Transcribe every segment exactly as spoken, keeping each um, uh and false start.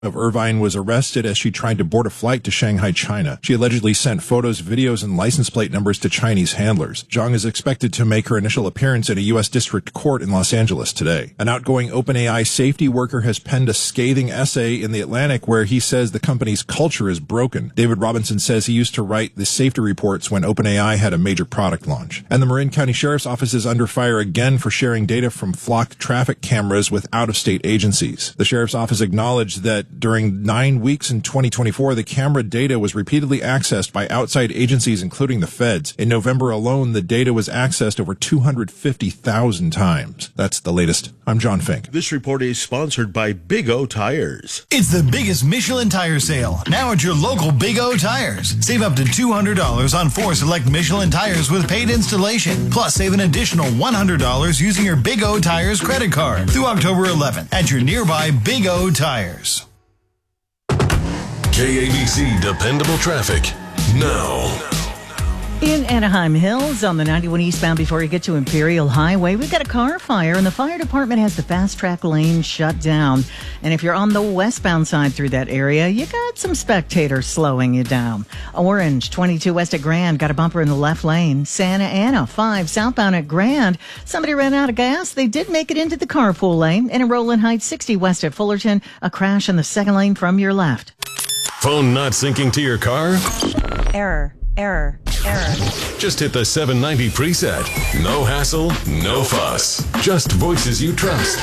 of Irvine was arrested as she tried to board a flight to Shanghai, China. She allegedly sent photos, videos, and license plate numbers to Chinese handlers. Zhang is expected to make her initial appearance in a U S district court in Los Angeles today. An outgoing OpenAI safety worker has penned a scathing essay in The Atlantic where he says the company's culture is broken. David Robinson says he used to write the safety reports when OpenAI had a major product launch. And the Marin County Sheriff's Office is under fire again for sharing data from flocked traffic cameras with out-of-state agencies. The Sheriff's Office acknowledged that during nine weeks in twenty twenty-four, the camera data was repeatedly accessed by outside agencies, including the feds. In November alone, the data was accessed over two hundred fifty thousand times. That's the latest. I'm John Fink. This report is sponsored by Big O Tires. It's the biggest Michelin tire sale, now at your local Big O Tires. Save up to two hundred dollars on four select Michelin tires with paid installation. Plus, save an additional one hundred dollars using your Big O Tires credit card through October eleventh at your nearby Big O Tires. K A B C Dependable Traffic now. In Anaheim Hills on the ninety-one eastbound before you get to Imperial Highway, we've got a car fire and the fire department has the fast track lane shut down. And if you're on the westbound side through that area, you got some spectators slowing you down. Orange, twenty-two west at Grand, got a bumper in the left lane. Santa Ana, five southbound at Grand. Somebody ran out of gas. They did make it into the carpool lane. And in Rowland Heights, sixty west at Fullerton, a crash in the second lane from your left. Phone not syncing to your car? Error. Error. Error. Just hit the seven ninety preset. No hassle, no fuss. Just voices you trust.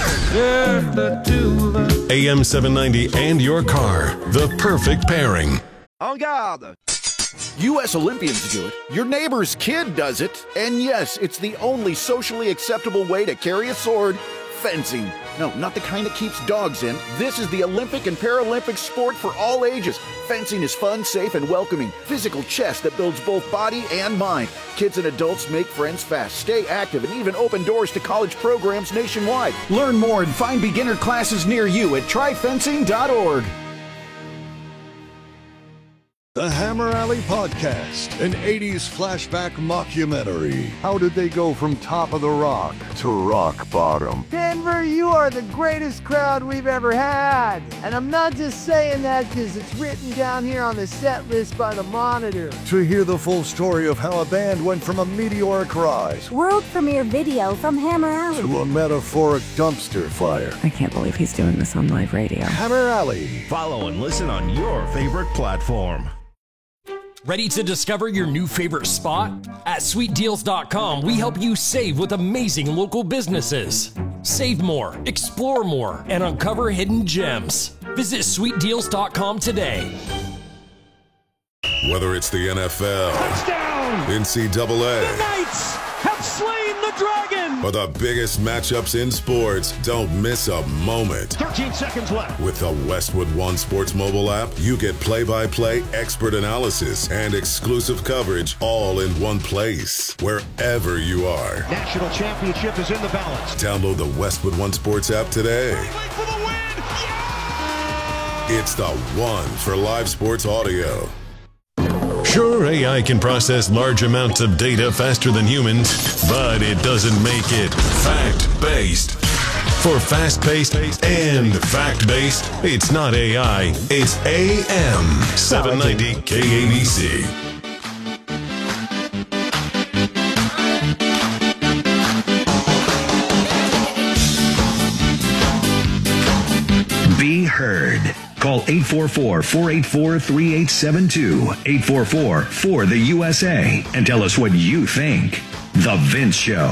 A M seven ninety and your car. The perfect pairing. En garde! U S Olympians do it, your neighbor's kid does it, and yes, it's the only socially acceptable way to carry a sword. Fencing. No, not the kind that keeps dogs in. This is the Olympic and Paralympic sport for all ages. Fencing is fun, safe, and welcoming. Physical chess that builds both body and mind. Kids and adults make friends fast, stay active, and even open doors to college programs nationwide. Learn more and find beginner classes near you at try fencing dot org. The Hammer Alley Podcast, an eighties flashback mockumentary. How did they go from top of the rock to rock bottom? Denver, you are the greatest crowd we've ever had. And I'm not just saying that because it's written down here on the set list by the Monitor. To hear the full story of how a band went from a meteoric rise, world premiere video from Hammer Alley, to a metaphoric dumpster fire. I can't believe he's doing this on live radio. Hammer Alley. Follow and listen on your favorite platform. Ready to discover your new favorite spot? At sweet deals dot com, we help you save with amazing local businesses. Save more, explore more, and uncover hidden gems. Visit sweet deals dot com today. Whether it's the N F L, touchdown, N C double A, the Knights have slain the dragon, or the biggest matchups in sports, don't miss a moment. thirteen seconds left. With the Westwood One Sports mobile app, you get play-by-play, expert analysis, and exclusive coverage all in one place, wherever you are. National championship is in the balance. Download the Westwood One Sports app today. For the win. Yeah! It's the one for live sports audio. Sure, A I can process large amounts of data faster than humans, but it doesn't make it fact-based. For fast-paced and fact-based, it's not A I, it's A M seven ninety K A B C. Be heard. Call eight four four, four eight four, three eight seven two, eight four four, four the U S A, and tell us what you think. The Vince Show.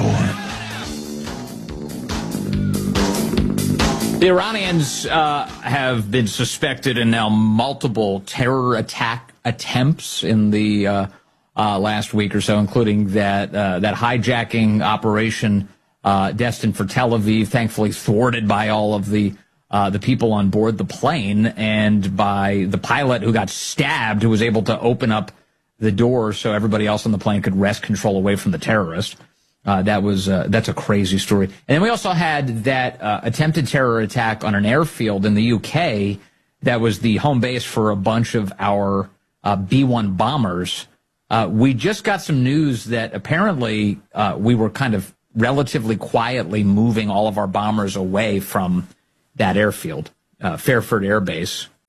The Iranians uh, have been suspected in now multiple terror attack attempts in the uh, uh, last week or so, including that uh, that hijacking operation uh, destined for Tel Aviv, thankfully thwarted by all of the Uh, the people on board the plane and by the pilot who got stabbed, who was able to open up the door so everybody else on the plane could wrest control away from the terrorist. Uh, that was uh, that's a crazy story. And then we also had that uh, attempted terror attack on an airfield in the U K that was the home base for a bunch of our uh, B one bombers. Uh, we just got some news that apparently uh, we were kind of relatively quietly moving all of our bombers away from that airfield, uh, Fairford Air Base,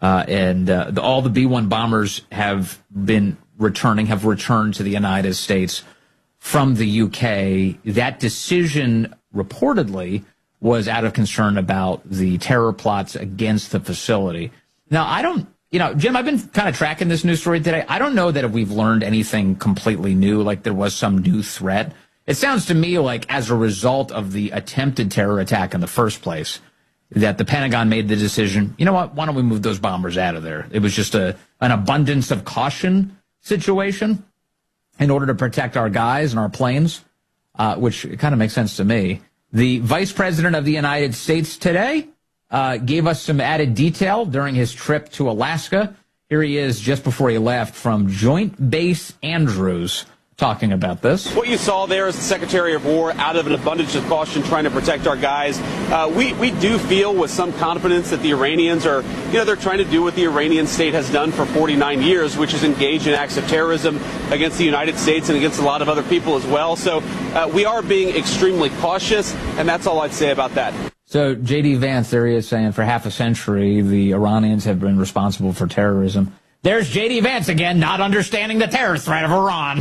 Uh, and uh, the, all the B one bombers have been returning, have returned to the United States from the U K. That decision reportedly was out of concern about the terror plots against the facility. Now, I don't, you know, Jim, I've been kind of tracking this news story today. I don't know that if we've learned anything completely new, like there was some new threat. It sounds to me like as a result of the attempted terror attack in the first place, that the Pentagon made the decision, you know what, why don't we move those bombers out of there? It was just a an abundance of caution situation in order to protect our guys and our planes, uh, which kind of makes sense to me. The Vice President of the United States today uh, gave us some added detail during his trip to Alaska. Here he is just before he left from Joint Base Andrews, talking about this. What you saw there is the Secretary of War, out of an abundance of caution, trying to protect our guys. Uh, we, we do feel with some confidence that the Iranians are, you know, they're trying to do what the Iranian state has done for forty-nine years, which is engage in acts of terrorism against the United States and against a lot of other people as well. So uh, we are being extremely cautious, and that's all I'd say about that. So J D Vance, there he is saying for half a century, the Iranians have been responsible for terrorism. There's J D Vance again, not understanding the terror threat of Iran.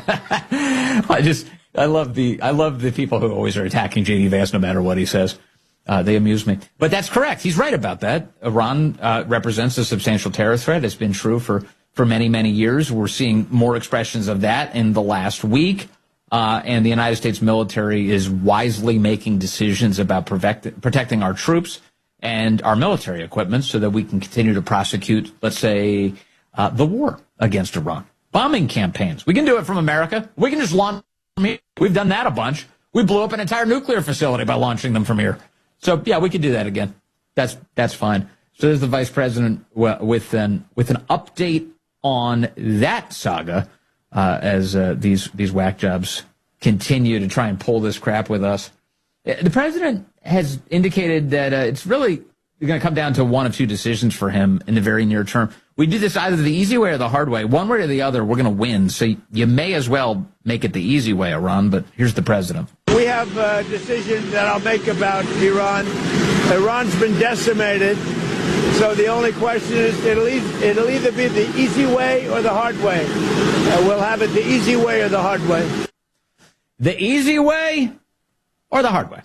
I just, I love the, I love the people who always are attacking J D Vance no matter what he says. Uh, they amuse me. But that's correct. He's right about that. Iran uh, represents a substantial terror threat. It's been true for, for many, many years. We're seeing more expressions of that in the last week. Uh, and the United States military is wisely making decisions about protect, protecting our troops and our military equipment so that we can continue to prosecute, let's say, Uh, the war against Iran. Bombing campaigns. We can do it from America. We can just launch from here. We've done that a bunch. We blew up an entire nuclear facility by launching them from here. So, yeah, we could do that again. That's that's fine. So there's the vice president with an, with an update on that saga uh, as uh, these, these whack jobs continue to try and pull this crap with us. The president has indicated that uh, it's really going to come down to one of two decisions for him in the very near term. We do this either the easy way or the hard way. One way or the other, we're going to win. So you may as well make it the easy way, Iran, but here's the president. We have a decision that I'll make about Iran. Iran's been decimated. So the only question is it'll, e- it'll either be the easy way or the hard way. Uh, we'll have it the easy way or the hard way. The easy way or the hard way?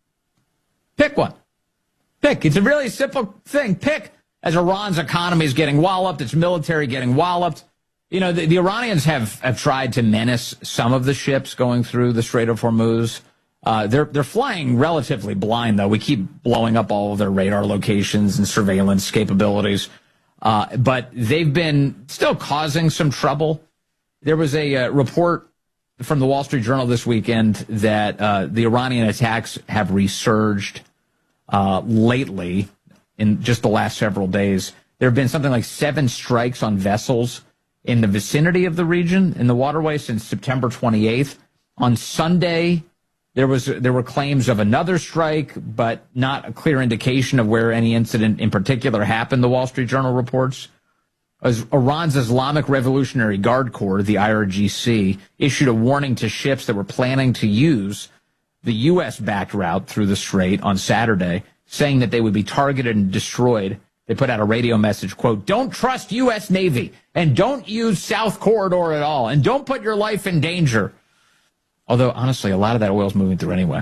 Pick one. Pick. It's a really simple thing. Pick. As Iran's economy is getting walloped, its military getting walloped. You know, the, the Iranians have, have tried to menace some of the ships going through the Strait of Hormuz. Uh, they're they're flying relatively blind, though. We keep blowing up all of their radar locations and surveillance capabilities. Uh, but they've been still causing some trouble. There was a uh, report from the Wall Street Journal this weekend that uh, the Iranian attacks have resurged uh, lately. In just the last several days, there have been something like seven strikes on vessels in the vicinity of the region, in the waterway, since September twenty-eighth. On Sunday, there was there were claims of another strike, but not a clear indication of where any incident in particular happened, the Wall Street Journal reports. As Iran's Islamic Revolutionary Guard Corps, the I R G C, issued a warning to ships that were planning to use the U S-backed route through the strait on Saturday, saying that they would be targeted and destroyed. They put out a radio message, quote, "Don't trust U S Navy and don't use South Corridor at all and don't put your life in danger." Although, honestly, a lot of that oil is moving through anyway.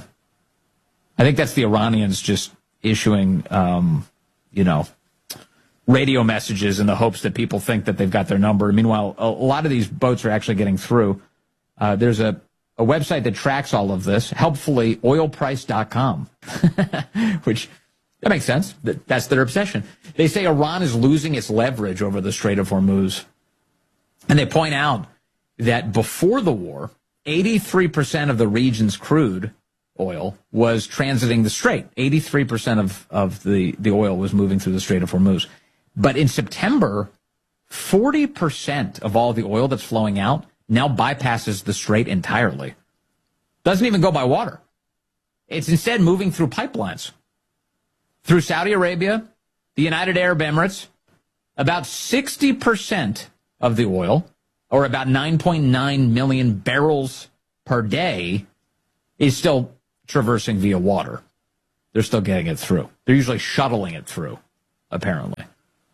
I think that's the Iranians just issuing, um, you know, radio messages in the hopes that people think that they've got their number. Meanwhile, a, a lot of these boats are actually getting through. Uh, there's a, a website that tracks all of this, helpfully oil price dot com, which that makes sense. That's their obsession. They say Iran is losing its leverage over the Strait of Hormuz. And they point out that before the war, eighty-three percent of the region's crude oil was transiting the strait. eighty-three percent of, of the, the oil was moving through the Strait of Hormuz. But in September, forty percent of all the oil that's flowing out now bypasses the strait entirely. Doesn't even go by water. It's instead moving through pipelines. Through Saudi Arabia, the United Arab Emirates, about sixty percent of the oil, or about nine point nine million barrels per day, is still traversing via water. They're still getting it through. They're usually shuttling it through, apparently.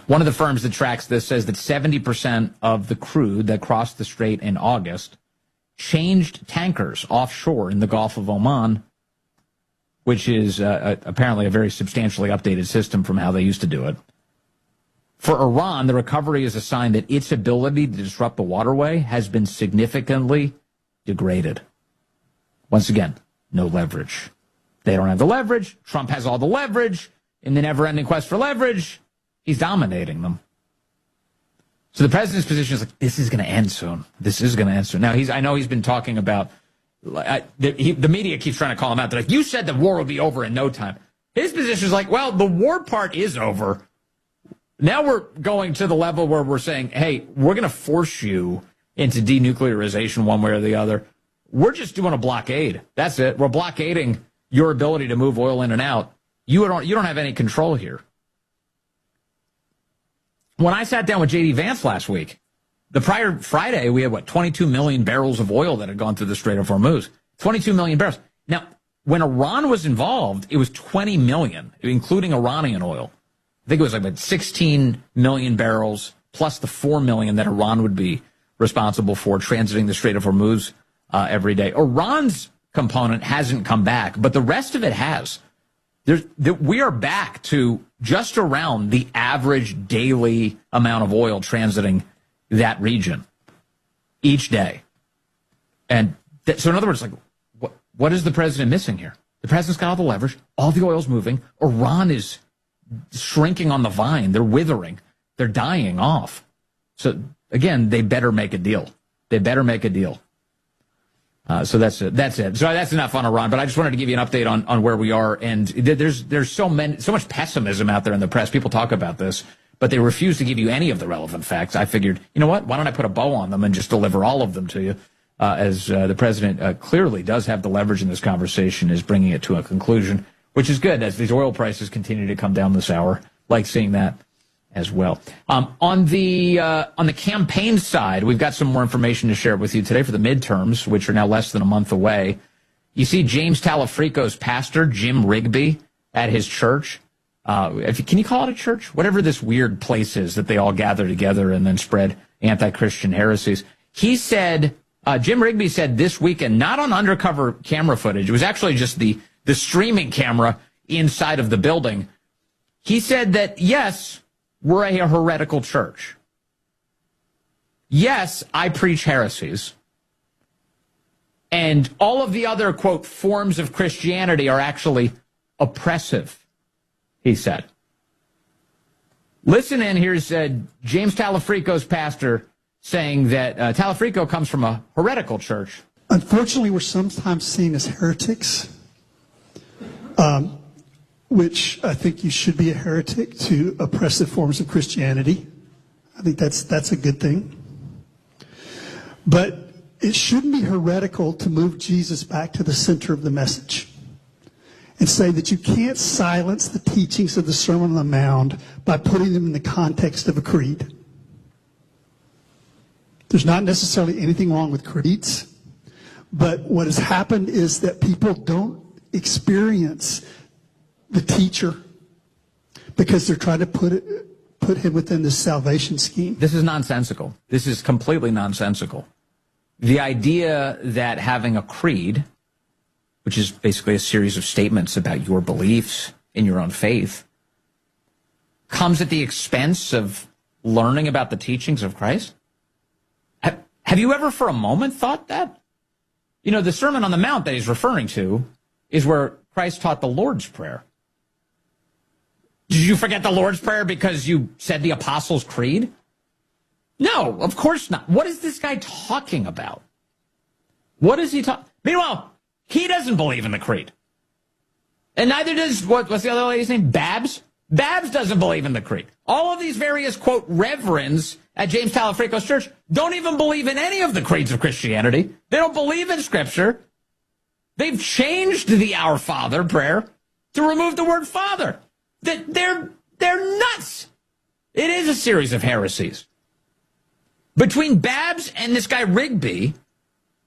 One of the firms that tracks this says that seventy percent of the crude that crossed the strait in August changed tankers offshore in the Gulf of Oman, which is uh, apparently a very substantially updated system from how they used to do it. For Iran, the recovery is a sign that its ability to disrupt the waterway has been significantly degraded. Once again, no leverage. They don't have the leverage. Trump has all the leverage. In the never-ending quest for leverage, he's dominating them. So the president's position is like, this is going to end soon. This is going to end soon. Now, he's, I know he's been talking about, I, the, he, the media keeps trying to call him out. They're like, you said the war would be over in no time. His position is like, well, the war part is over. Now we're going to the level where we're saying, hey, we're going to force you into denuclearization one way or the other. We're just doing a blockade. That's it. We're blockading your ability to move oil in and out. You don't, you don't have any control here. When I sat down with J D Vance last week, the prior Friday, we had, what, twenty-two million barrels of oil that had gone through the Strait of Hormuz. twenty-two million barrels. Now, when Iran was involved, it was twenty million, including Iranian oil. I think it was like about sixteen million barrels plus the four million that Iran would be responsible for transiting the Strait of Hormuz uh, every day. Iran's component hasn't come back, but the rest of it has. There's, we are back to just around the average daily amount of oil transiting that region each day. And th- so in other words, like, what, what is the president missing here? The president's got all the leverage. All the oil's moving. Iran is shrinking on the vine. They're withering. They're dying off. So, again, they better make a deal. They better make a deal. Uh, so that's it. That's it. So that's enough on Iran. But I just wanted to give you an update on, on where we are. And there's there's so many so much pessimism out there in the press. People talk about this, but they refuse to give you any of the relevant facts. I figured, you know what? Why don't I put a bow on them and just deliver all of them to you? Uh, as uh, the president uh, clearly does have the leverage in this conversation, is bringing it to a conclusion, which is good as these oil prices continue to come down this hour. Like seeing that as well. Um, on the uh, on the campaign side, we've got some more information to share with you today for the midterms, which are now less than a month away. You see James Talafrico's pastor, Jim Rigby, at his church. Uh, if you, can you call it a church? Whatever this weird place is that they all gather together and then spread anti-Christian heresies. He said, uh, Jim Rigby said this weekend, not on undercover camera footage, it was actually just the, the streaming camera inside of the building. He said that, yes, we're a heretical church. Yes, I preach heresies. And all of the other, quote, forms of Christianity are actually oppressive, he said. Listen in, here's uh, James Talafrico's pastor saying that uh, Talafrico comes from a heretical church. Unfortunately, we're sometimes seen as heretics. Um which I think you should be a heretic to oppressive forms of Christianity. I think that's that's a good thing. But it shouldn't be heretical to move Jesus back to the center of the message and say that you can't silence the teachings of the Sermon on the Mount by putting them in the context of a creed. There's not necessarily anything wrong with creeds, but what has happened is that people don't experience the teacher because they're trying to put it, put him within this salvation scheme. This is nonsensical. This is completely nonsensical. The idea that having a creed, which is basically a series of statements about your beliefs in your own faith, comes at the expense of learning about the teachings of Christ? Have, have you ever for a moment thought that? You know, the Sermon on the Mount that he's referring to is where Christ taught the Lord's Prayer. Did you forget the Lord's Prayer because you said the Apostles' Creed? No, of course not. What is this guy talking about? What is he talking? Meanwhile, he doesn't believe in the Creed. And neither does, what, what's the other lady's name? Babs? Babs doesn't believe in the Creed. All of these various, quote, reverends at James Talafrico's church don't even believe in any of the creeds of Christianity. They don't believe in Scripture. They've changed the Our Father prayer to remove the word Father. They're, they're nuts. It is a series of heresies. Between Babs and this guy Rigby,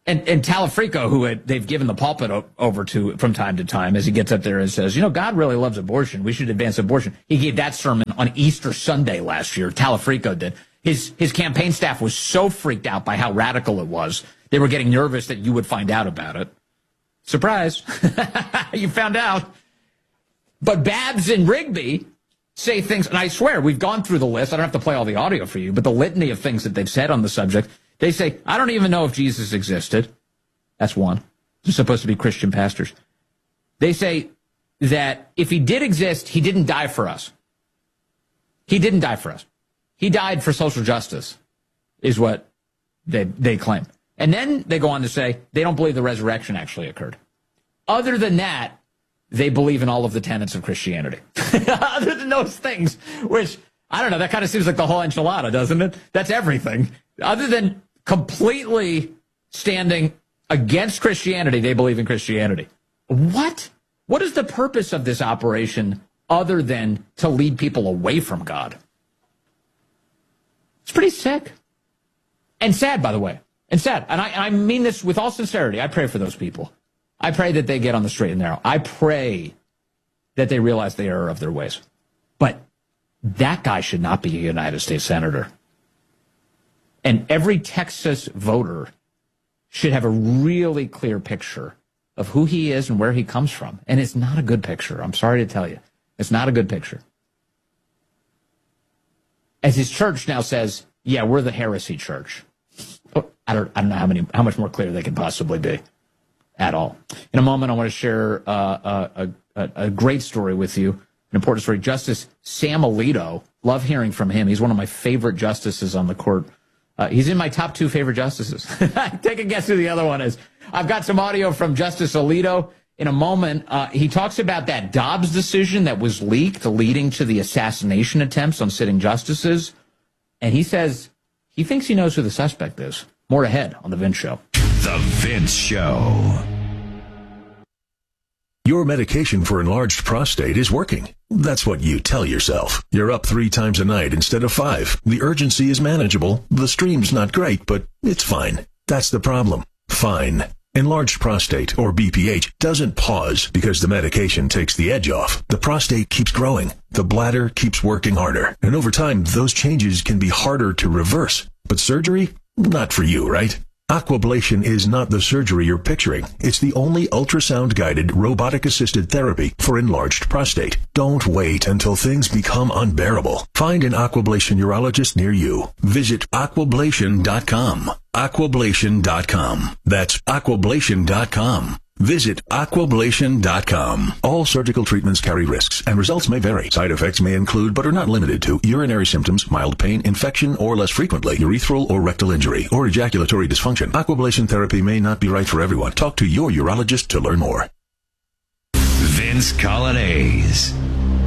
And, and Talafrico, who had, they've given the pulpit o- over to from time to time, as he gets up there and says, you know, God really loves abortion. We should advance abortion. He gave that sermon on Easter Sunday last year. Talafrico did. His his campaign staff was so freaked out by how radical it was. They were getting nervous that you would find out about it. Surprise. You found out. But Babs and Rigby say things, and I swear, we've gone through the list. I don't have to play all the audio for you, but the litany of things that they've said on the subject. They say, I don't even know if Jesus existed. That's one. They're supposed to be Christian pastors. They say that if he did exist, he didn't die for us. He didn't die for us. He died for social justice, is what they they claim. And then they go on to say they don't believe the resurrection actually occurred. Other than that, they believe in all of the tenets of Christianity. Other than those things, which, I don't know, that kind of seems like the whole enchilada, doesn't it? That's everything. Other than completely standing against Christianity, they believe in Christianity. What? What is the purpose of this operation other than to lead people away from God? It's pretty sick. And sad, by the way. And sad. And I, I mean this with all sincerity. I pray for those people. I pray that they get on the straight and narrow. I pray that they realize the error of their ways. But that guy should not be a United States Senator. And every Texas voter should have a really clear picture of who he is and where he comes from. And it's not a good picture. I'm sorry to tell you. It's not a good picture. As his church now says, yeah, we're the heresy church. Oh, I don't, I don't know how many, how much more clear they can possibly be at all. In a moment, I want to share uh, a, a, a great story with you, an important story. Justice Sam Alito, love hearing from him. He's one of my favorite justices on the court. Uh, he's in my top two favorite justices. Take a guess who the other one is. I've got some audio from Justice Alito. In a moment, uh, he talks about that Dobbs decision that was leaked, leading to the assassination attempts on sitting justices. And he says he thinks he knows who the suspect is. More ahead on The Vince Show. The Vince Show. Your medication for enlarged prostate is working. That's what you tell yourself. You're up three times a night instead of five. The urgency is manageable. The stream's not great, but it's fine. That's the problem. Fine. Enlarged prostate, or B P H, doesn't pause because the medication takes the edge off. The prostate keeps growing. The bladder keeps working harder. And over time, those changes can be harder to reverse. But surgery? Not for you, right? Aquablation is not the surgery you're picturing. It's the only ultrasound-guided, robotic-assisted therapy for enlarged prostate. Don't wait until things become unbearable. Find an Aquablation urologist near you. Visit aquablation dot com. aquablation dot com. That's aquablation dot com. Visit aquablation dot com. All surgical treatments carry risks, and results may vary. Side effects may include, but are not limited to, urinary symptoms, mild pain, infection, or less frequently, urethral or rectal injury, or ejaculatory dysfunction. Aquablation therapy may not be right for everyone. Talk to your urologist to learn more. Vince Colonnese.